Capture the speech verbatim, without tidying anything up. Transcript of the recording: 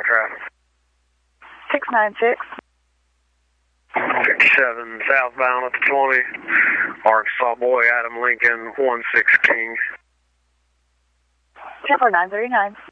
traffic. six nine six. fifty-seven southbound at the twenty. Arkansas boy Adam Lincoln, one six King. ten four nine three nine.